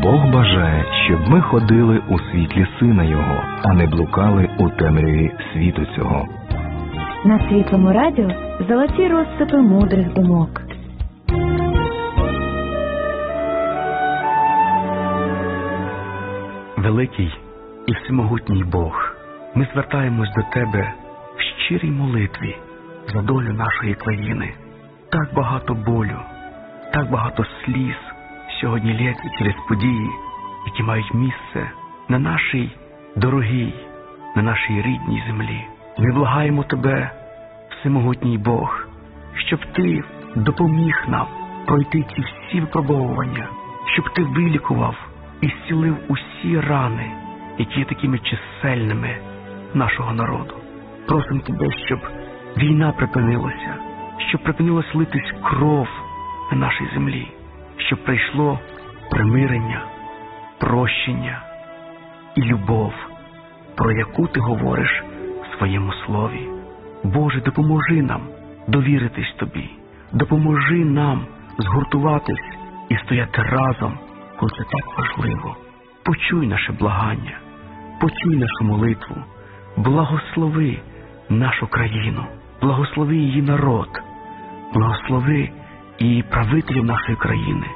Бог бажає, щоб ми ходили у світлі Сина Його, а не блукали у темряві світу цього. На Світлому радіо золоті розсипи мудрих думок. Великий і всемогутній Бог, ми звертаємось до Тебе в щирій молитві за долю нашої країни. Так багато болю, так багато сліз сьогодні лється через події, які мають місце на нашій дорогій, на нашій рідній землі. Ми благаємо Тебе, всемогутній Бог, щоб Ти допоміг нам пройти ці всі випробовування, щоб Ти вилікував і зцілив усі рани, які є такими чисельними нашого народу. Просимо Тебе, щоб війна припинилася, щоб припинилась литись кров на нашій землі, щоб прийшло примирення, прощення і любов, про яку Ти говориш в своєму слові. Боже, допоможи нам довіритись Тобі, допоможи нам згуртуватись і стояти разом, коли це так важливо. Почуй наше благання, почуй нашу молитву, благослови нашу країну, благослови її народ, благослови і правителів нашої країни,